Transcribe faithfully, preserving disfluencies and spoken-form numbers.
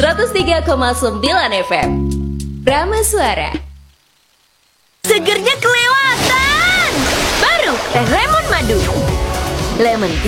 seratus tiga koma sembilan F M. Rama Suara. Segernya kelewatan. Baru teh lemon madu. Lemon